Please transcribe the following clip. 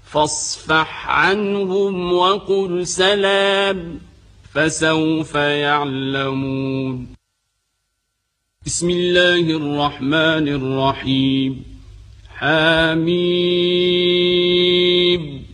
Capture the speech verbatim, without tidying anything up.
فاصفح عنهم وقل سلام فسوف يعلمون. بسم الله الرحمن الرحيم. حميم